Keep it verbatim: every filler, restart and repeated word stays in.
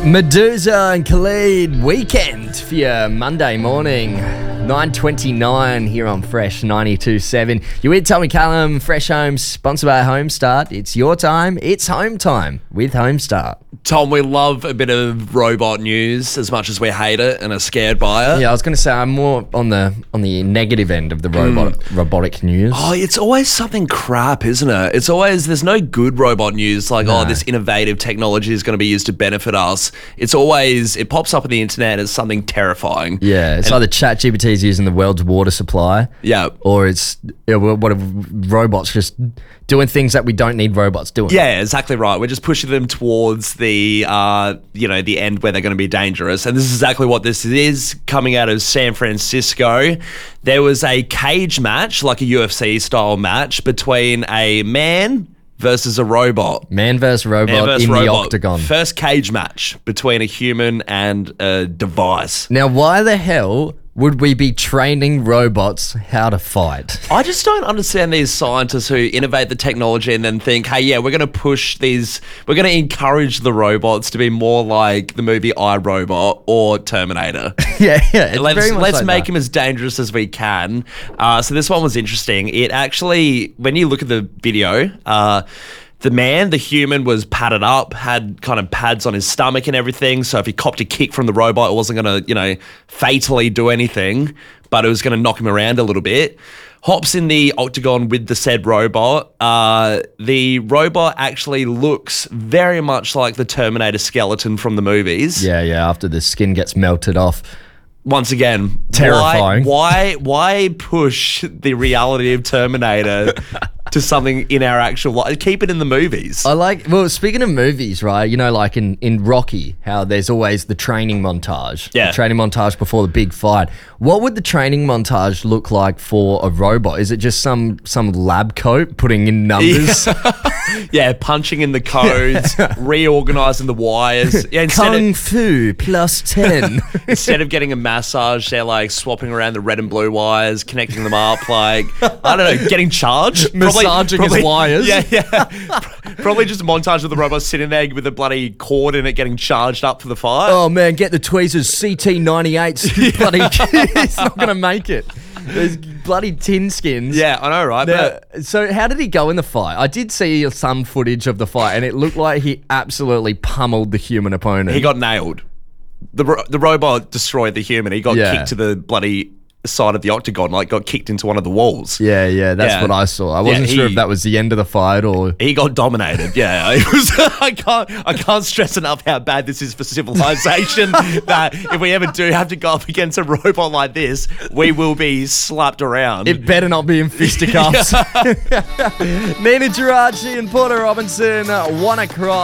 Medusa and Khalid Weekend for your Monday morning. nine twenty-nine here on Fresh ninety-two point seven. You're with Tommy Callum, Fresh Homes, sponsored by Homestart. It's your time. It's home time with Homestart. Tom, we love a bit of robot news as much as we hate it and are scared by it. Yeah, I was going to say I'm more on the on the negative end of the robot mm. robotic news. Oh, it's always something crap, isn't it? It's always, there's no good robot news like, no. oh, this innovative technology is going to be used to benefit us. It's always, it pops up on the internet as something terrifying. Yeah, it's and, either ChatGPT is using the world's water supply. Yeah. Or it's, you know, what if robots just doing things that we don't need robots doing. Yeah, exactly right. We're just pushing them towards the, uh, you know, the end where they're going to be dangerous. And this is exactly what this is. Coming out of San Francisco, there was a cage match, like a U F C style match, between a man versus a robot. Man versus robot man versus in robot. The octagon. First cage match between a human and a device. Now, why the hell would we be training robots how to fight? I just don't understand these scientists who innovate the technology and then think, hey, yeah, we're going to push these, we're going to encourage the robots to be more like the movie iRobot or Terminator. yeah, yeah. It's let's very much let's like make that. them as dangerous as we can. Uh, so this one was interesting. It actually, when you look at the video, uh, the man, the human, was padded up, had kind of pads on his stomach and everything. So if he copped a kick from the robot, it wasn't going to, you know, fatally do anything, but it was going to knock him around a little bit. Hops in the octagon with the said robot. Uh, the robot actually looks very much like the Terminator skeleton from the movies. Yeah, yeah, after the skin gets melted off. Once again, terrifying. Why, why, why push the reality of Terminator to something in our actual life? Keep it in the movies. I like, well, speaking of movies, right, you know, like in, in Rocky, how there's always the training montage. Yeah. The training montage before the big fight. What would the training montage look like for a robot? Is it just some some lab coat putting in numbers? Yeah, yeah, punching in the codes, reorganizing the wires. Yeah, Kung of, Fu plus ten. Instead of getting a massage, they're like swapping around the red and blue wires, connecting them up, like, I don't know, getting charged. Massaging probably, his wires. Yeah, yeah. Probably just a montage of the robot sitting there with a bloody cord in it getting charged up for the fight. Oh man, get the tweezers, C T ninety-eight's bloody, it's not going to make it. There's bloody tin skins. Yeah, I know, right? Now, but so how did he go in the fight? I did see some footage of the fight and it looked like he absolutely pummeled the human opponent. He got nailed. The ro- the robot destroyed the human. He got yeah. kicked to the bloody side of the octagon, like got kicked into one of the walls. Yeah, yeah, that's yeah. what I saw. I wasn't yeah, he, sure if that was the end of the fight or he got dominated. Yeah, it was. I can't, I can't stress enough how bad this is for civilization. That if we ever do have to go up against a robot like this, we will be slapped around. It better not be in fisticuffs. Nina Geraci and Porter Robinson, Wanna Cry.